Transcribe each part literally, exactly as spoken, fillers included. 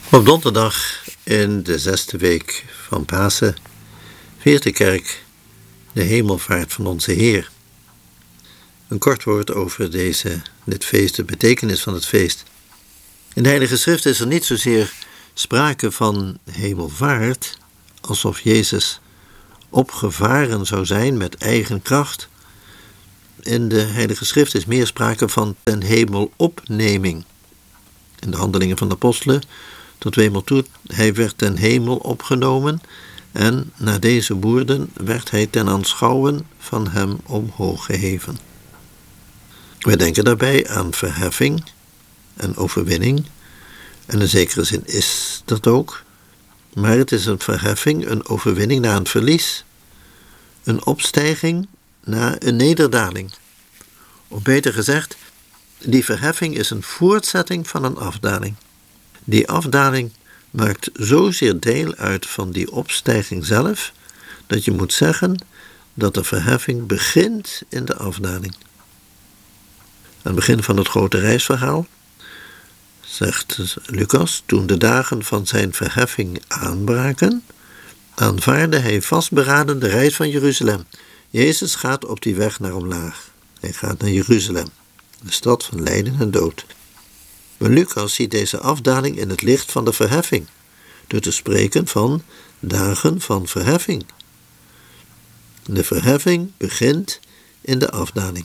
Op donderdag in de zesde week van Pasen viert de kerk de hemelvaart van onze Heer. Een kort woord over deze, dit feest, de betekenis van het feest. In de Heilige Schrift is er niet zozeer sprake van hemelvaart, alsof Jezus opgevaren zou zijn met eigen kracht. In de Heilige Schrift is meer sprake van ten hemelopneming. In de Handelingen van de Apostelen tot wemel toe, hij werd ten hemel opgenomen en na deze woorden werd hij ten aanschouwen van hem omhoog geheven. Wij denken daarbij aan verheffing en overwinning, en in zekere zin is dat ook, maar het is een verheffing, een overwinning na een verlies, een opstijging na een nederdaling. Of beter gezegd, die verheffing is een voortzetting van een afdaling. Die afdaling maakt zozeer deel uit van die opstijging zelf, dat je moet zeggen dat de verheffing begint in de afdaling. Aan het begin van het grote reisverhaal zegt Lucas, toen de dagen van zijn verheffing aanbraken, aanvaardde hij vastberaden de reis van Jeruzalem. Jezus gaat op die weg naar omlaag. Hij gaat naar Jeruzalem, de stad van lijden en dood. Maar Lucas ziet deze afdaling in het licht van de verheffing, door te spreken van dagen van verheffing. De verheffing begint in de afdaling.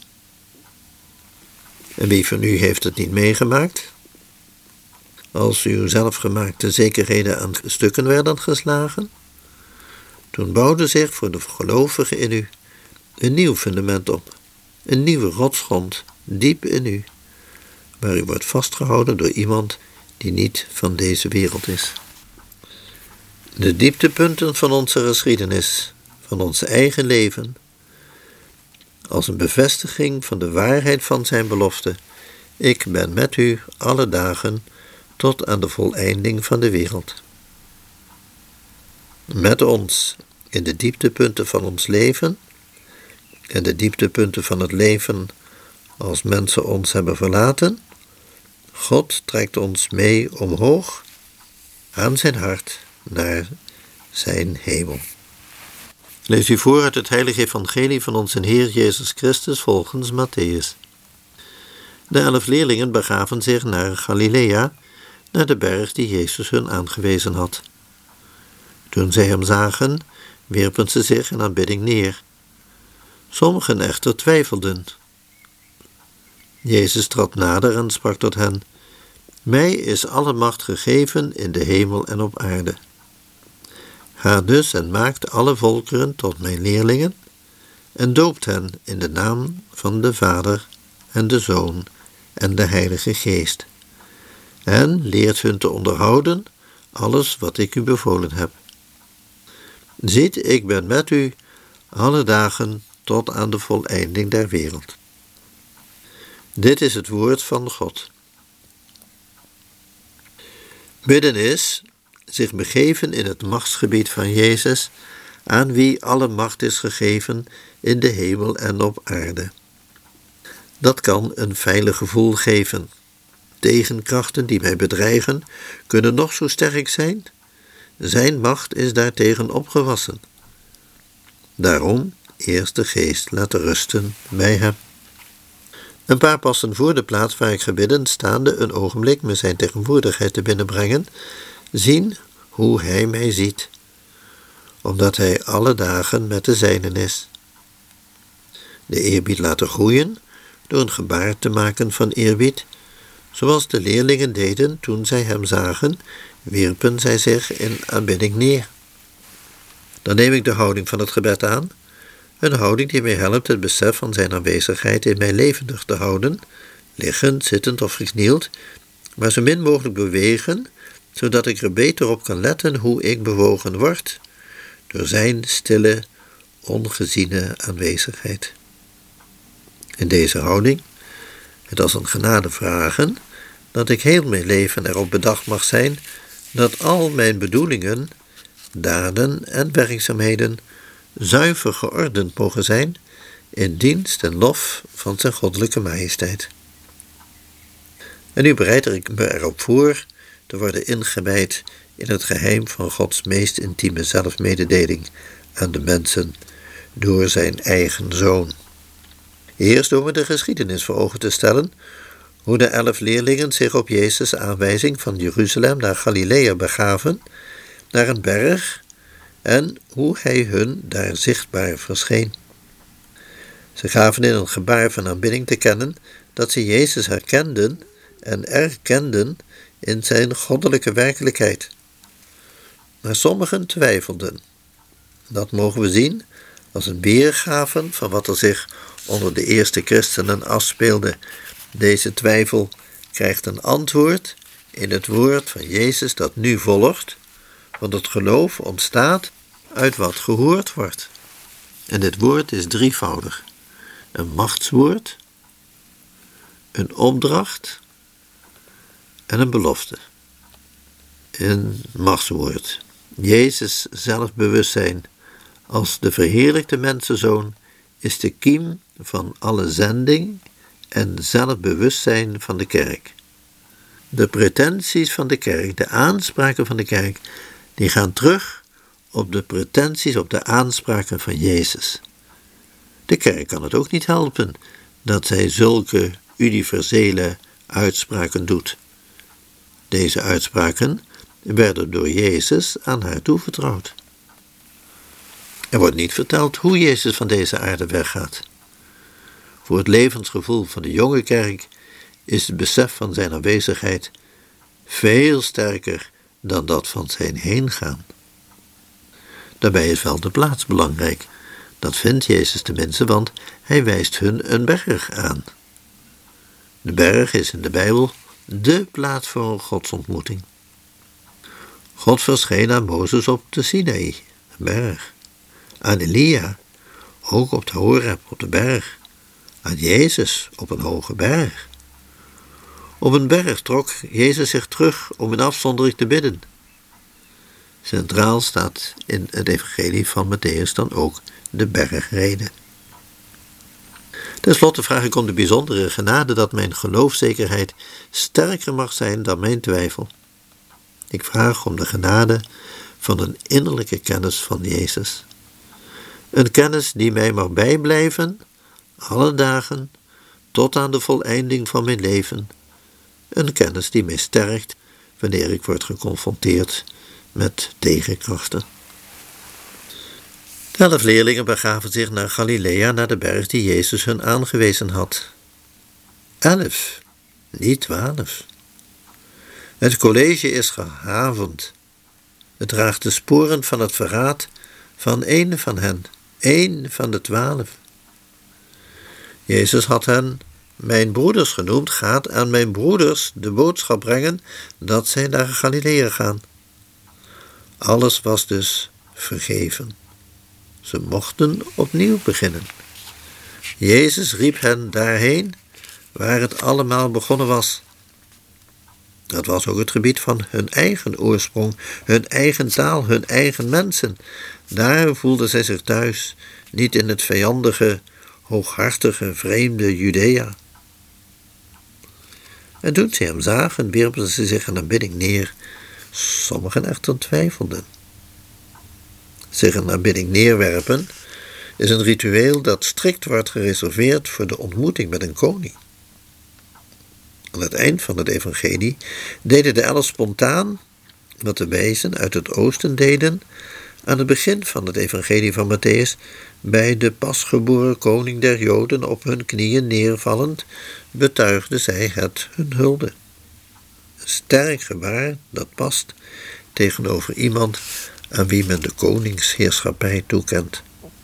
En wie van u heeft het niet meegemaakt? Als uw zelfgemaakte zekerheden aan stukken werden geslagen, toen bouwde zich voor de gelovigen in u een nieuw fundament op, een nieuwe rotsgrond diep in u, waar u wordt vastgehouden door iemand die niet van deze wereld is. De dieptepunten van onze geschiedenis, van ons eigen leven, als een bevestiging van de waarheid van zijn belofte: ik ben met u alle dagen tot aan de voleinding van de wereld. Met ons in de dieptepunten van ons leven en de dieptepunten van het leven als mensen ons hebben verlaten. God trekt ons mee omhoog aan zijn hart naar zijn hemel. Lees u voor uit het heilige evangelie van onze Heer Jezus Christus volgens Mattheüs. De elf leerlingen begaven zich naar Galilea, naar de berg die Jezus hun aangewezen had. Toen zij hem zagen, wierpen ze zich in aanbidding neer. Sommigen echter twijfelden. Jezus trad nader en sprak tot hen: mij is alle macht gegeven in de hemel en op aarde. Ga dus en maakt alle volkeren tot mijn leerlingen en doopt hen in de naam van de Vader en de Zoon en de Heilige Geest. En leert hun te onderhouden alles wat ik u bevolen heb. Ziet, ik ben met u alle dagen tot aan de voleinding der wereld. Dit is het woord van God. Bidden is zich begeven in het machtsgebied van Jezus, aan wie alle macht is gegeven in de hemel en op aarde. Dat kan een veilig gevoel geven. Tegenkrachten die mij bedreigen kunnen nog zo sterk zijn. Zijn macht is daartegen opgewassen. Daarom eerst de geest laten rusten bij hem. Een paar passen voor de plaats waar ik gebidden, staande een ogenblik me zijn tegenwoordigheid te binnenbrengen, zien hoe hij mij ziet, omdat hij alle dagen met de zijnen is. De eerbied laten groeien door een gebaar te maken van eerbied, zoals de leerlingen deden toen zij hem zagen, wierpen zij zich in aanbidding neer. Dan neem ik de houding van het gebed aan, een houding die mij helpt het besef van zijn aanwezigheid in mij levendig te houden, liggend, zittend of geknield, maar zo min mogelijk bewegen, zodat ik er beter op kan letten hoe ik bewogen word, door zijn stille, ongeziene aanwezigheid. In deze houding, het als een genade vragen, dat ik heel mijn leven erop bedacht mag zijn, dat al mijn bedoelingen, daden en werkzaamheden zuiver geordend mogen zijn in dienst en lof van zijn goddelijke majesteit. En nu bereid ik me erop voor te worden ingewijd in het geheim van Gods meest intieme zelfmededeling aan de mensen door zijn eigen Zoon. Eerst door me de geschiedenis voor ogen te stellen, hoe de elf leerlingen zich op Jezus' aanwijzing van Jeruzalem naar Galilea begaven, naar een berg, en hoe hij hun daar zichtbaar verscheen. Ze gaven in een gebaar van aanbidding te kennen dat ze Jezus herkenden en erkenden in zijn goddelijke werkelijkheid. Maar sommigen twijfelden. Dat mogen we zien als een weergave van wat er zich onder de eerste christenen afspeelde. Deze twijfel krijgt een antwoord in het woord van Jezus dat nu volgt, want het geloof ontstaat uit wat gehoord wordt. En dit woord is drievoudig. Een machtswoord, een opdracht en een belofte. Een machtswoord. Jezus zelfbewustzijn als de verheerlijkte mensenzoon is de kiem van alle zending en zelfbewustzijn van de kerk. De pretenties van de kerk, de aanspraken van de kerk, die gaan terug op de pretenties, op de aanspraken van Jezus. De kerk kan het ook niet helpen dat zij zulke universele uitspraken doet. Deze uitspraken werden door Jezus aan haar toevertrouwd. Er wordt niet verteld hoe Jezus van deze aarde weggaat. Voor het levensgevoel van de jonge kerk is het besef van zijn aanwezigheid veel sterker dan dat van zijn heengaan. Daarbij is wel de plaats belangrijk. Dat vindt Jezus tenminste, want hij wijst hun een berg aan. De berg is in de Bijbel dé plaats voor een godsontmoeting. God verscheen aan Mozes op de Sinaï, een berg. Aan Elia, ook op de Horeb, op de berg. Aan Jezus op een hoge berg. Op een berg trok Jezus zich terug om in afzondering te bidden. Centraal staat in het evangelie van Matthäus dan ook de bergreden. Ten slotte vraag ik om de bijzondere genade dat mijn geloofszekerheid sterker mag zijn dan mijn twijfel. Ik vraag om de genade van een innerlijke kennis van Jezus. Een kennis die mij mag bijblijven, alle dagen, tot aan de voleinding van mijn leven. Een kennis die mij sterkt wanneer ik word geconfronteerd met tegenkrachten. De elf leerlingen begaven zich naar Galilea, naar de berg die Jezus hun aangewezen had. Elf, niet twaalf. Het college is gehavend. Het draagt de sporen van het verraad van één van hen, één van de twaalf. Jezus had hen mijn broeders genoemd, gaat aan mijn broeders de boodschap brengen dat zij naar Galilea gaan. Alles was dus vergeven. Ze mochten opnieuw beginnen. Jezus riep hen daarheen waar het allemaal begonnen was. Dat was ook het gebied van hun eigen oorsprong, hun eigen taal, hun eigen mensen. Daar voelden zij zich thuis, niet in het vijandige, hooghartige, vreemde Judea. En toen ze hem zagen, wierpen ze zich in aanbidding neer. Sommigen echter twijfelden. Zich in aanbidding neerwerpen is een ritueel dat strikt wordt gereserveerd voor de ontmoeting met een koning. Aan het eind van het evangelie deden de elf spontaan wat de wijzen uit het oosten deden aan het begin van het evangelie van Matthäus, bij de pasgeboren koning der Joden op hun knieën neervallend, betuigden zij het hun hulde. Een sterk gebaar dat past tegenover iemand aan wie men de koningsheerschappij toekent.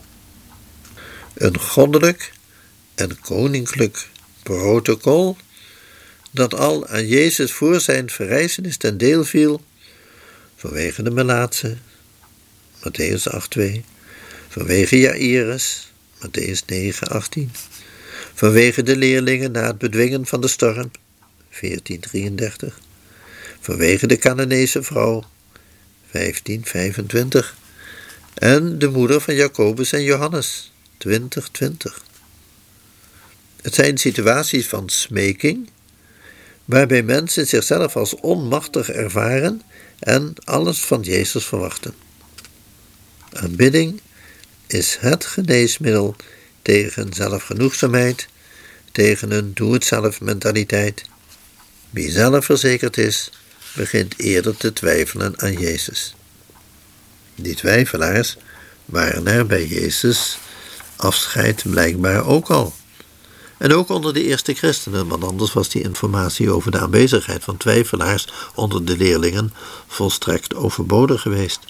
Een goddelijk en koninklijk protocol dat al aan Jezus voor zijn verrijzenis ten deel viel, vanwege de melaatse, Matthäus acht twee, vanwege Jairus, Matthäus negen achttien, vanwege de leerlingen na het bedwingen van de storm, veertien drieëndertig, vanwege de Canaanese vrouw, vijftien vijfentwintig, en de moeder van Jacobus en Johannes, twintig twintig. Het zijn situaties van smeking, waarbij mensen zichzelf als onmachtig ervaren en alles van Jezus verwachten. Aanbidding is het geneesmiddel tegen zelfgenoegzaamheid, tegen een doe-het-zelf mentaliteit. Wie zelfverzekerd is, begint eerder te twijfelen aan Jezus. Die twijfelaars waren er bij Jezus afscheid blijkbaar ook al. En ook onder de eerste christenen, want anders was die informatie over de aanwezigheid van twijfelaars onder de leerlingen volstrekt overbodig geweest.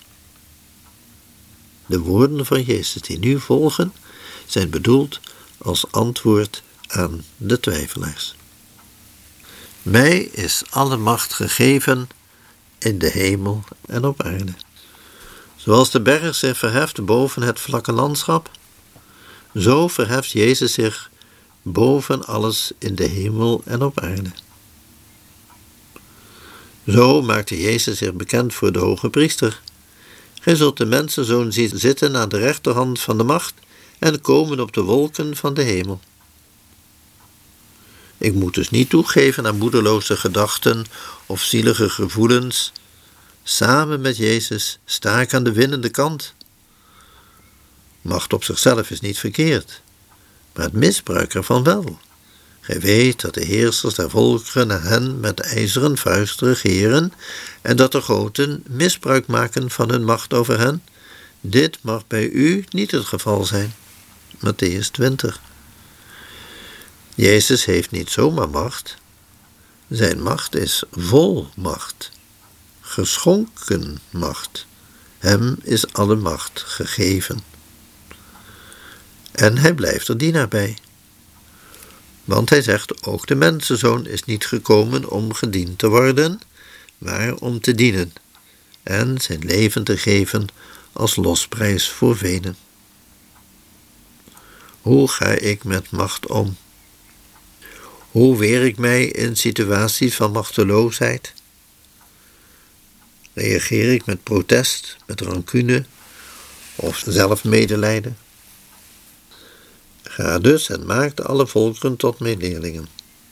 De woorden van Jezus die nu volgen, zijn bedoeld als antwoord aan de twijfelaars. Mij is alle macht gegeven in de hemel en op aarde. Zoals de berg zich verheft boven het vlakke landschap, zo verheft Jezus zich boven alles in de hemel en op aarde. Zo maakte Jezus zich bekend voor de hoge priester. Gij zult de mensenzoon zien zitten aan de rechterhand van de macht en komen op de wolken van de hemel. Ik moet dus niet toegeven aan moedeloze gedachten of zielige gevoelens. Samen met Jezus sta ik aan de winnende kant. Macht op zichzelf is niet verkeerd, maar het misbruik ervan wel. Gij weet dat de heersers der volkeren aan hen met ijzeren vuist regeren en dat de groten misbruik maken van hun macht over hen. Dit mag bij u niet het geval zijn. Mattheüs twintig. Jezus heeft niet zomaar macht. Zijn macht is vol macht. Geschonken macht. Hem is alle macht gegeven. En hij blijft er dienaar bij. Want hij zegt, ook de mensenzoon is niet gekomen om gediend te worden, maar om te dienen en zijn leven te geven als losprijs voor velen. Hoe ga ik met macht om? Hoe weer ik mij in situaties van machteloosheid? Reageer ik met protest, met rancune of zelfmedelijden? Ga dus en maak alle volkeren tot mijn leerlingen.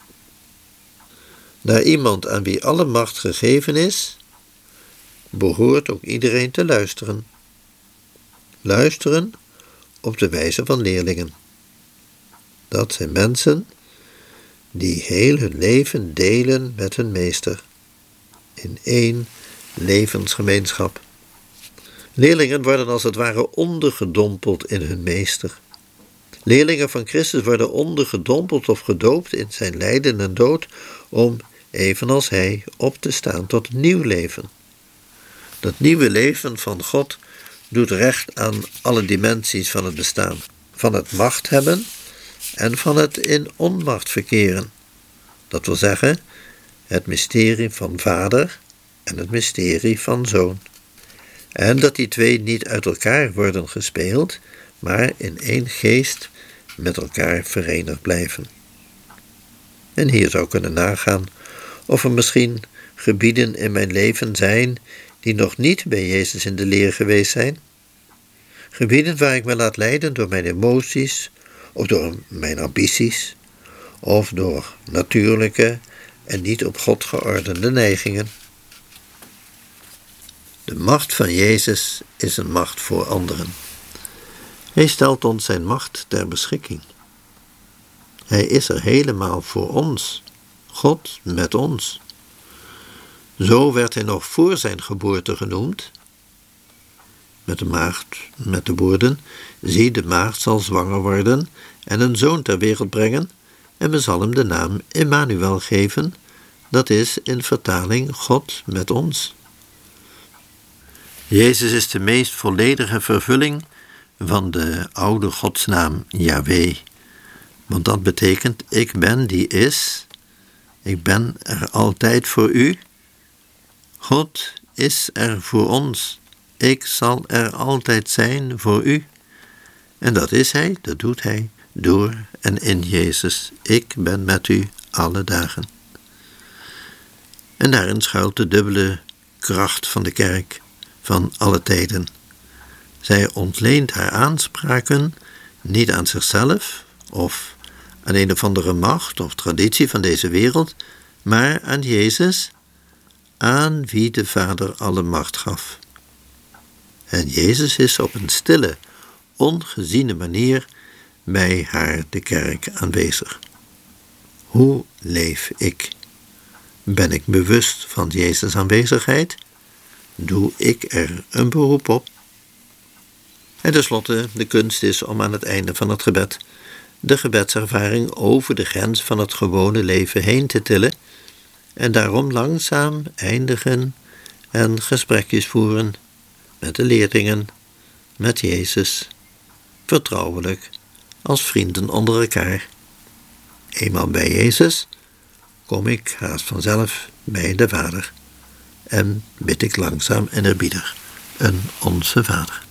Naar iemand aan wie alle macht gegeven is, behoort ook iedereen te luisteren. Luisteren op de wijze van leerlingen. Dat zijn mensen die heel hun leven delen met hun meester, in één levensgemeenschap. Leerlingen worden als het ware ondergedompeld in hun meester. Leerlingen van Christus worden ondergedompeld of gedoopt in zijn lijden en dood om, evenals hij, op te staan tot een nieuw leven. Dat nieuwe leven van God doet recht aan alle dimensies van het bestaan, van het macht hebben en van het in onmacht verkeren. Dat wil zeggen, het mysterie van Vader en het mysterie van Zoon. En dat die twee niet uit elkaar worden gespeeld, maar in één geest met elkaar verenigd blijven. En hier zou kunnen nagaan of er misschien gebieden in mijn leven zijn die nog niet bij Jezus in de leer geweest zijn. Gebieden waar ik me laat leiden door mijn emoties, of door mijn ambities, of door natuurlijke en niet op God geordende neigingen. De macht van Jezus is een macht voor anderen. Hij stelt ons zijn macht ter beschikking. Hij is er helemaal voor ons, God met ons. Zo werd hij nog voor zijn geboorte genoemd, met de maagd, met de woorden, zie, de maagd zal zwanger worden en een zoon ter wereld brengen, en men zal hem de naam Immanuel geven, dat is in vertaling God met ons. Jezus is de meest volledige vervulling van de oude godsnaam Yahweh. Want dat betekent, ik ben die is, ik ben er altijd voor u. God is er voor ons, ik zal er altijd zijn voor u. En dat is hij, dat doet hij, door en in Jezus. Ik ben met u alle dagen. En daarin schuilt de dubbele kracht van de kerk van alle tijden. Zij ontleent haar aanspraken niet aan zichzelf of aan een of andere macht of traditie van deze wereld, maar aan Jezus, aan wie de Vader alle macht gaf. En Jezus is op een stille, ongeziene manier bij haar, de kerk, aanwezig. Hoe leef ik? Ben ik bewust van Jezus' aanwezigheid? Doe ik er een beroep op? En tenslotte, de kunst is om aan het einde van het gebed de gebedservaring over de grens van het gewone leven heen te tillen en daarom langzaam eindigen en gesprekjes voeren met de leerlingen, met Jezus, vertrouwelijk, als vrienden onder elkaar. Eenmaal bij Jezus kom ik haast vanzelf bij de Vader en bid ik langzaam en eerbiedig een Onze Vader.